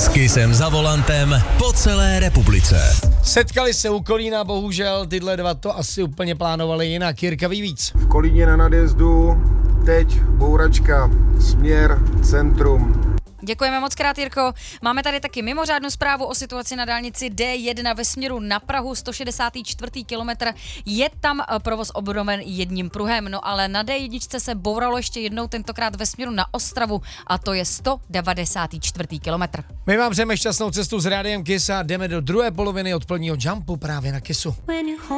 Kissem za volantem po celé republice. Setkali se u Kolína, bohužel tyhle dva to asi úplně plánovali jinak. Jirka ví víc. V Kolíně na nadjezdu teď bouračka, směr centrum. Děkujeme moc krát, Jirko. Máme tady taky mimořádnou zprávu o situaci na dálnici D1 ve směru na Prahu, 164. kilometr. Je tam provoz obnoven jedním pruhem, no ale na D1 se bouralo ještě jednou, tentokrát ve směru na Ostravu a to je 194. kilometr. My vám přejeme šťastnou cestu s rádiem Kiss a jdeme do druhé poloviny odpoledního jumpu právě na Kissu.